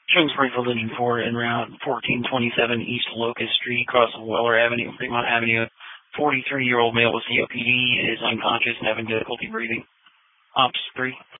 Showing Spring for Living for en route 1427 East Locust Street, across Weller Avenue, Fremont Avenue. 43-year-old male with COPD is unconscious and having difficulty breathing. Ops 3.